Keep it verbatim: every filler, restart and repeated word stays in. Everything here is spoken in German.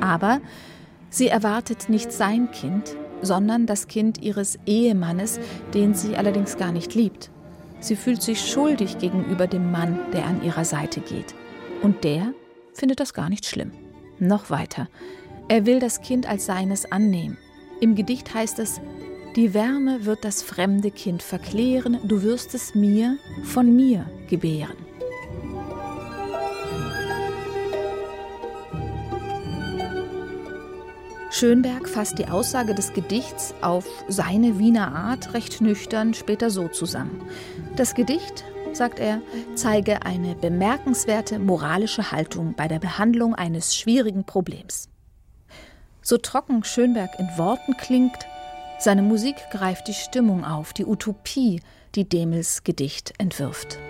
Aber sie erwartet nicht sein Kind, sondern das Kind ihres Ehemannes, den sie allerdings gar nicht liebt. Sie fühlt sich schuldig gegenüber dem Mann, der an ihrer Seite geht. Und der findet das gar nicht schlimm. Noch weiter. Er will das Kind als seines annehmen. Im Gedicht heißt es: Die Wärme wird das fremde Kind verklären, du wirst es mir von mir gebären. Schönberg fasst die Aussage des Gedichts auf seine Wiener Art recht nüchtern später so zusammen. Das Gedicht, sagt er, zeige eine bemerkenswerte moralische Haltung bei der Behandlung eines schwierigen Problems. So trocken Schönberg in Worten klingt, seine Musik greift die Stimmung auf, die Utopie, die Demels Gedicht entwirft.